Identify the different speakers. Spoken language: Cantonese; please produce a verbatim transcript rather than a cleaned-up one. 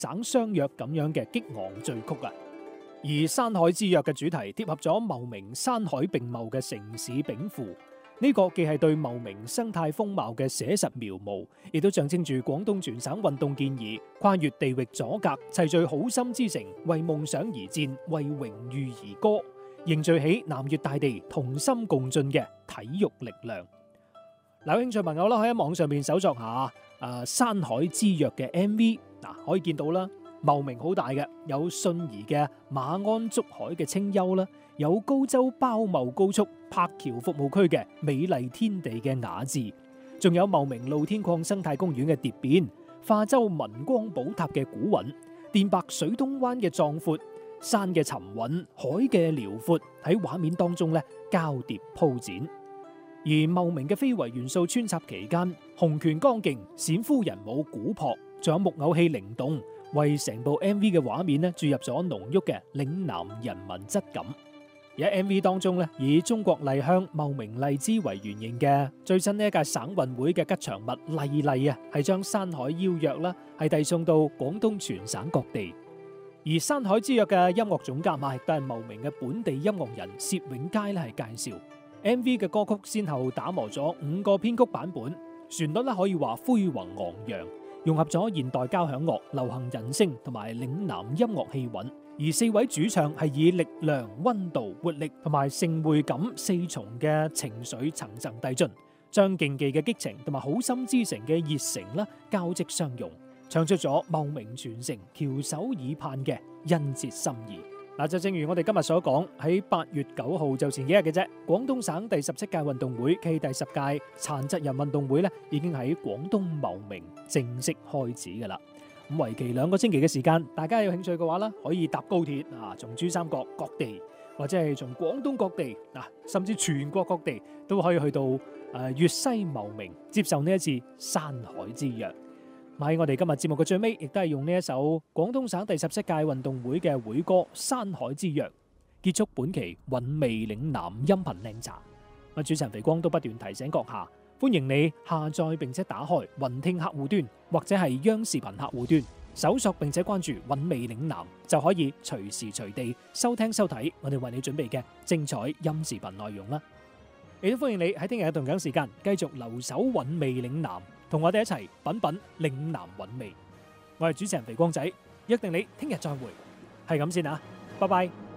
Speaker 1: 斬相約咁樣嘅激昂序曲啊。而山海之約嘅主題貼合咗茂名山海並茂嘅城市稟賦，呢個既係對茂名生態風貌嘅寫實描摹，亦都象徵住廣東全省運動健兒跨越地域阻隔，齊聚好心之城，為夢想而戰，為榮譽而歌，凝聚起南粵大地同心共進嘅體育力量。有興趣朋友啦，可以喺網上面搜索下誒山海之約嘅 M V， 嗱可以見到啦。茂名好大嘅，有信宜嘅馬鞍竹海嘅清幽啦，有高州包茂高速柏橋服務區嘅美麗天地嘅雅致，仲有茂名露天礦生態公園嘅蝶變，化州文光寶塔嘅古韻，電白水東灣嘅壯闊，山嘅沉穩，海嘅遼闊，喺畫面當中咧交疊鋪展。而茂名嘅非遺元素穿插期間，洪拳剛勁，冼夫人舞古樸，仲有木偶戲靈動，為成部 M V 嘅畫面咧注入咗濃郁嘅嶺南人文質感。而喺 M V 當中咧，以中國麗鄉茂名荔枝為原型嘅最新呢一屆省運會嘅吉祥物麗麗啊，係將山海邀約啦，係遞送到廣東全省各地。而山海之約嘅音樂總監啊，亦都係茂名嘅本地音樂人薛永佳咧，係介紹 M V 嘅歌曲先後打磨咗五個編曲版本，旋律咧可以話恢宏昂揚，融合咗現代交響樂、流行人聲同埋嶺南音樂氣韻。而四位主唱係以力量、溫度、活力同埋盛會感四重嘅情緒層層遞進，將競技嘅激情同埋好心之城嘅熱誠啦交織相融，唱出咗茂名全城翹首以盼嘅殷切心意。嗱，就正如我哋今日所講，喺八月九號就前幾日嘅啫，廣東省第十七屆運動會暨第十屆殘疾人運動會咧，已經喺廣東茂名正式開始噶啦。咁為期兩個星期嘅時間，大家有興趣嘅話咧，可以搭高鐵啊，從珠三角各地或者係從廣東各地嗱，甚至全國各地都可以去到誒粵西茂名接受呢一次山海之約。喺我哋今日節目嘅最尾，亦都係用呢一首廣東省第十七屆運動會嘅會歌《山海之約》結束本期韻味嶺南音頻靚茶。我主持人肥光都不斷提醒閣下，歡迎你下載並且打開雲聽客戶端或者係央視頻客戶端，搜索並且關注韻味嶺南，就可以隨時隨地收聽收睇我哋為你準備嘅精彩音視頻內容啦。亦都歡迎你喺聽日嘅同樣時間繼續留守韻味嶺南，同我哋一齊品品嶺南韻味。我係主持人肥光仔，約定你聽日再會，係咁先啊，拜拜。